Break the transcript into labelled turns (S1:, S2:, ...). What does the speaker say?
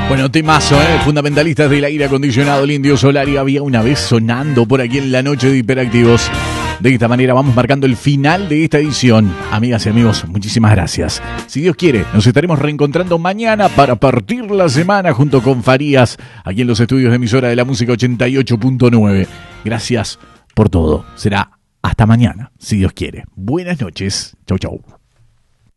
S1: Bueno, temazo, fundamentalistas del aire acondicionado, el Indio Solari había una vez sonando por aquí en la noche de Hiperactivos. De esta manera vamos marcando el final de esta edición. Amigas y amigos, muchísimas gracias. Si Dios quiere, nos estaremos reencontrando mañana para partir la semana junto con Farías, aquí en los estudios de emisora de la música 88.9. Gracias por todo. Será hasta mañana, si Dios quiere. Buenas noches. Chau, chau.